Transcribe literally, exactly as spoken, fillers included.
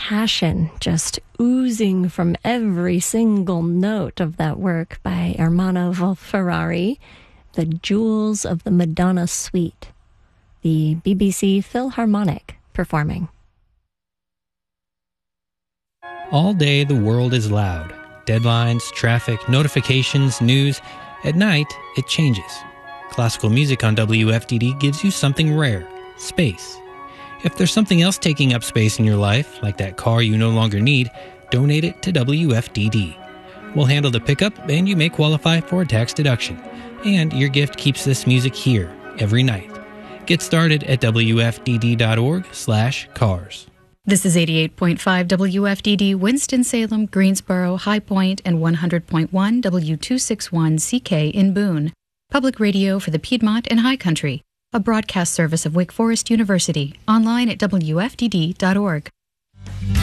passion just oozing from every single note of that work by Ermanno Wolf-Ferrari, The Jewels of the Madonna Suite, the B B C Philharmonic performing. All day the world is loud. Deadlines, traffic, notifications, news. At night, it changes. Classical music on W F D D gives you something rare, space. If there's something else taking up space in your life, like that car you no longer need, donate it to W F D D. We'll handle the pickup and you may qualify for a tax deduction. And your gift keeps this music here every night. Get started at W F D D dot org slash cars. This is eighty-eight point five W F D D, Winston-Salem, Greensboro, High Point, and one hundred point one W two sixty-one C K in Boone. Public radio for the Piedmont and High Country. A broadcast service of Wake Forest University. Online at W F D D dot org.